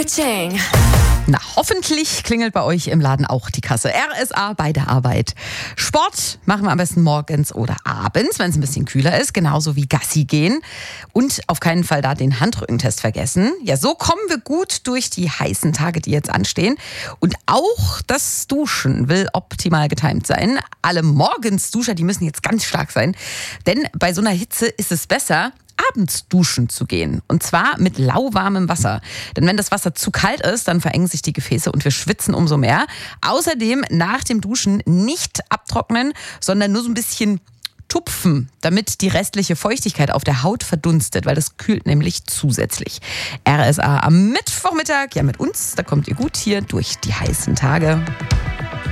Ka-ching. Na, hoffentlich klingelt bei euch im Laden auch die Kasse. RSA bei der Arbeit. Sport machen wir am besten morgens oder abends, wenn es ein bisschen kühler ist, genauso wie Gassi gehen. Und auf keinen Fall da den Handrückentest vergessen. Ja, so kommen wir gut durch die heißen Tage, die jetzt anstehen. Und auch das Duschen will optimal getimt sein. Alle Morgensduscher, die müssen jetzt ganz stark sein. Denn bei so einer Hitze ist es besser, abends duschen zu gehen. Und zwar mit lauwarmem Wasser. Denn wenn das Wasser zu kalt ist, dann verengen sich die Gefäße und wir schwitzen umso mehr. Außerdem nach dem Duschen nicht abtrocknen, sondern nur so ein bisschen tupfen, damit die restliche Feuchtigkeit auf der Haut verdunstet, weil das kühlt nämlich zusätzlich. RSA am Mittwochmittag, ja mit uns, da kommt ihr gut hier durch die heißen Tage.